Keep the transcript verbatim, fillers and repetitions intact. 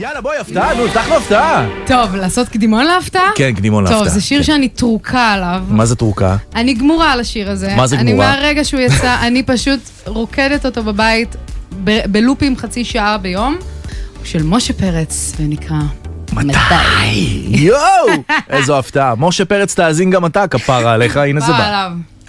יאללה, בואי, הפתעה, נו, תחנו הפתעה. טוב, לעשות קדימון להפתעה? כן, קדימון להפתעה. טוב, זה שיר שאני טרוקה עליו. מה זה טרוקה? אני גמורה על השיר הזה. מה זה גמורה? אני מהרגע שהוא יצא, אני פשוט רוקדת אותו בבית, ב- בלופים חצי שעה ביום, של משה פרץ, ונקרא... מתי? יואו! איזו הפתעה. משה פרץ תאזין גם אתה, כפרה עליך, הנה זה בא.